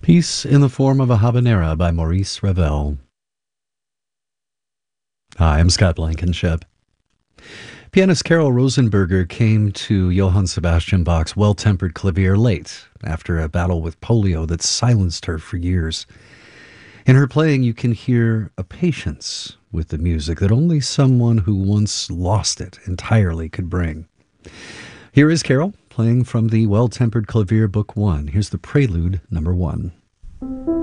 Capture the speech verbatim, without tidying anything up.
Peace in the Form of a Habanera by Maurice Ravel. Hi, I'm Scott Blankenship. Pianist Carol Rosenberger came to Johann Sebastian Bach's Well-Tempered Clavier late, after a battle with polio that silenced her for years. In her playing, you can hear a patience with the music that only someone who once lost it entirely could bring. Here is Carol, playing from the Well-Tempered Clavier Book One. Here's the Prelude, number one.